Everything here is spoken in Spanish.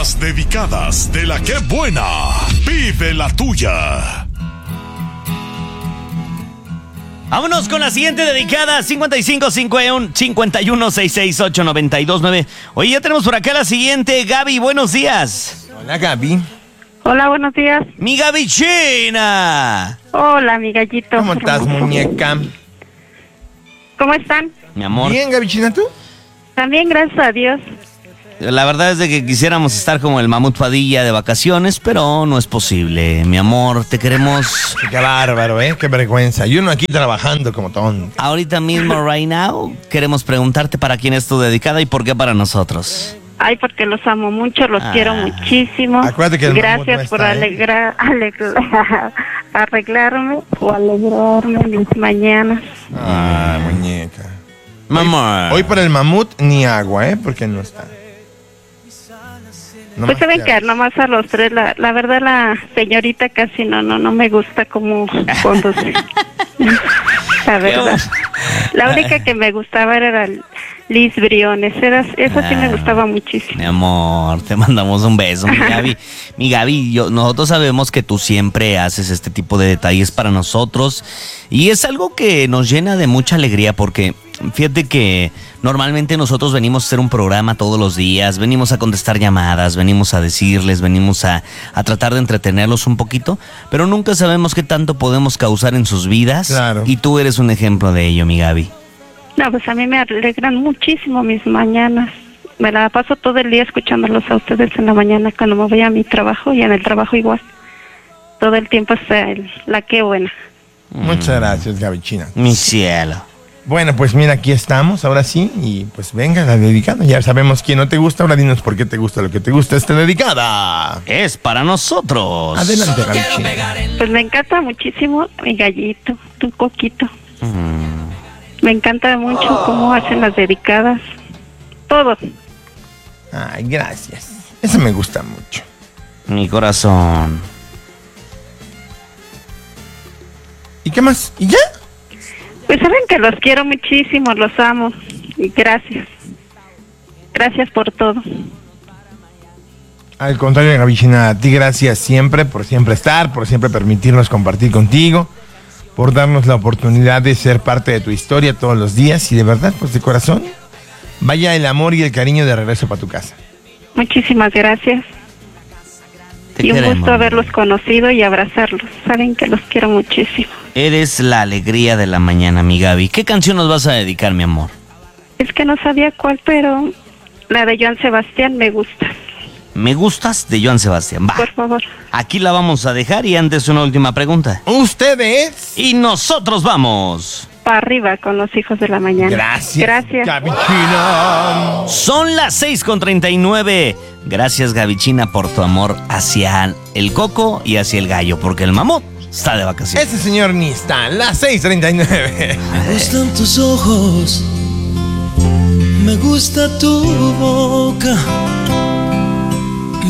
Las dedicadas de la que buena. Pide la tuya. Vámonos con la siguiente dedicada, 5551-51668929. Oye, ya tenemos por acá la siguiente. Gaby, buenos días. Hola, Gaby. Hola, buenos días. Mi Gaby China. Hola, mi gallito. ¿Cómo estás, muñeca? ¿Cómo están? Mi amor. Bien, Gaby China, ¿tú? También, gracias a Dios. La verdad es de que quisiéramos estar como el Mamut Padilla de vacaciones, pero no es posible. Mi amor, te queremos Qué bárbaro, qué vergüenza. Y uno aquí trabajando como tonto. ahorita mismo, right now. Queremos preguntarte para quién es tu dedicada y por qué para nosotros. Ay, porque los amo mucho, los quiero muchísimo. Acuérdate que el mamut Gracias no por está, arreglarme o alegrarme mis mañanas. Ay, muñeca. Mi amor. Hoy para el mamut ni agua, porque no está. No Pues más saben que nomás a los tres, la verdad la señorita casi no me gusta como conduce. La verdad. La única que me gustaba era Liz Briones, esa sí me gustaba muchísimo. Mi amor, te mandamos un beso, mi Gaby. Mi Gaby, nosotros sabemos que tú siempre haces este tipo de detalles para nosotros y es algo que nos llena de mucha alegría porque fíjate que normalmente nosotros venimos a hacer un programa todos los días, venimos a contestar llamadas, venimos a decirles, venimos a tratar de entretenerlos un poquito, pero nunca sabemos qué tanto podemos causar en sus vidas. Claro. Y tú eres un ejemplo de ello, mi Gaby. No, pues a mí me alegran muchísimo mis mañanas. Me la paso todo el día escuchándolos a ustedes en la mañana cuando me voy a mi trabajo y en el trabajo igual. Todo el tiempo está la que buena. Muchas gracias, Gaby China. Mi cielo. Bueno, pues mira, aquí estamos, ahora sí, y pues venga, la dedicada. Ya sabemos quién no te gusta, ahora dinos por qué te gusta lo que te gusta esta dedicada. Es para nosotros. Adelante, Gaby China. Pues me encanta muchísimo mi gallito, tu coquito. Me encanta mucho cómo hacen las dedicadas. Todo. Ay, gracias. Eso me gusta mucho. Mi corazón. ¿Y qué más? ¿Y ya? Pues saben que los quiero muchísimo, los amo. Y gracias. Gracias por todo. Al contrario, Gaby China, a ti gracias siempre, por siempre estar, por siempre permitirnos compartir contigo, por darnos la oportunidad de ser parte de tu historia todos los días y de verdad, pues de corazón, vaya el amor y el cariño de regreso para tu casa. Muchísimas gracias. Te Y un queremos, gusto haberlos mi vida. conocido y abrazarlos. Saben que los quiero muchísimo. Eres la alegría de la mañana, mi Gaby. ¿Qué canción nos vas a dedicar, mi amor? Es que no sabía cuál, pero la de Joan Sebastián me gusta. Me gustas de Joan Sebastián. Va. Por favor. Aquí la vamos a dejar y antes una última pregunta. Ustedes. Y nosotros vamos. Para arriba con los hijos de la mañana. Gracias. Gracias. Gaby China. Son las 6:39. Gracias, Gaby China, por tu amor hacia el coco y hacia el gallo, porque el mamut está de vacaciones. Ese señor ni está, las 6:39. Me gustan tus ojos, me gusta tu boca,